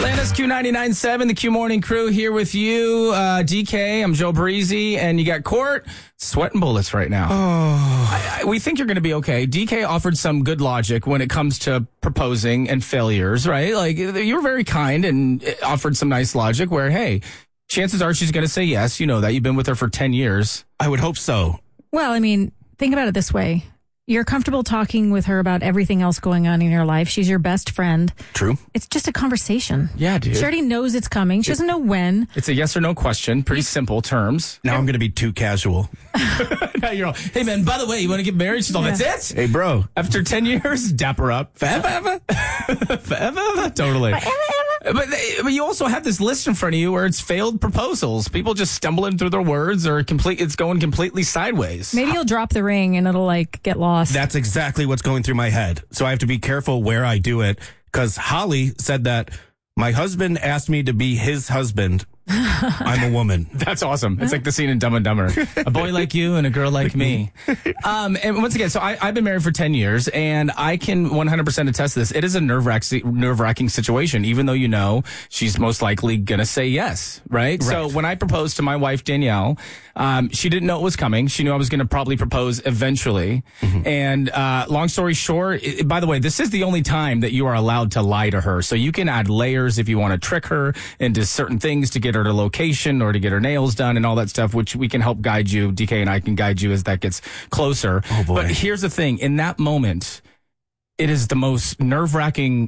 Atlanta's Q99.7, the Q Morning Crew here with you. DK, I'm Joe Breezy, and you got Court sweating bullets right now. We think you're going to be okay. DK offered some good logic when it comes to proposing and failures, right? Like, you were very kind and offered some nice logic where, hey, chances are she's going to say yes. You know that. You've been with her for 10 years. I would hope so. Well, I mean, think about it this way. You're comfortable talking with her about everything else going on in your life. She's your best friend. True. It's just a conversation. Yeah, dude. She already knows it's coming. She doesn't know when. It's a yes or no question. Pretty simple terms. Now I'm going to be too casual. Now you're all, hey, man, by the way, you want to get married? She's all, that's it? Hey, bro. After 10 years, dap her up. Forever? Forever? Totally. But you also have this list in front of you where it's failed proposals. People just stumbling through their words or it's going completely sideways. Maybe you'll drop the ring and it'll get lost. That's exactly what's going through my head. So I have to be careful where I do it because Holly said that my husband asked me to be his husband. I'm a woman. That's awesome. It's like the scene in Dumb and Dumber. A boy like you and a girl like me. And once again, so I've been married for 10 years, and I can 100% attest to this. It is a nerve-wracking situation, even though you know she's most likely going to say yes, right? So when I proposed to my wife, Danielle, she didn't know it was coming. She knew I was going to probably propose eventually. Mm-hmm. And long story short, by the way, this is the only time that you are allowed to lie to her. So you can add layers if you want to trick her into certain things to get her to location or to get her nails done and all that stuff, which we can help guide you. DK and I can guide you as that gets closer. Oh boy. But here's the thing. In that moment, it is the most nerve-wracking.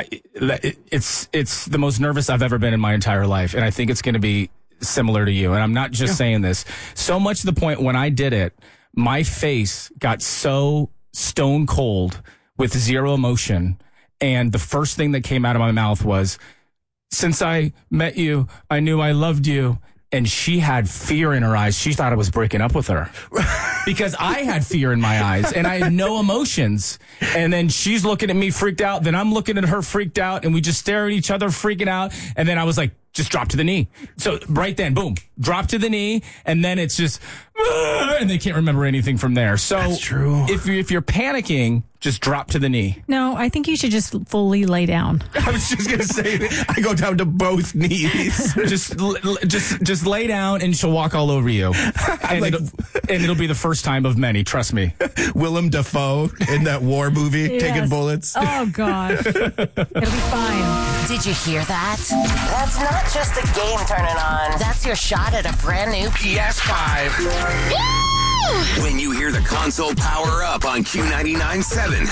It's the most nervous I've ever been in my entire life. And I think it's going to be similar to you. And I'm not just saying this. So much to the point when I did it, my face got so stone cold with zero emotion. And the first thing that came out of my mouth was, since I met you, I knew I loved you. And she had fear in her eyes. She thought I was breaking up with her because I had fear in my eyes and I had no emotions. And then she's looking at me freaked out. Then I'm looking at her freaked out, and we just stare at each other freaking out. And then I was like, just drop to the knee. So right then, boom, drop to the knee. And then it's just, and they can't remember anything from there. So that's true. If you're panicking, just drop to the knee. No, I think you should just fully lay down. I was just going to say, I go down to both knees. just lay down and she'll walk all over you. And, it'll be the first time of many, trust me. Willem Dafoe in that war movie, taking bullets. Oh, gosh. It'll be fine. Did you hear that? That's not just a game turning on. That's your shot at a brand new PS5. When you hear the console power up on Q99.7.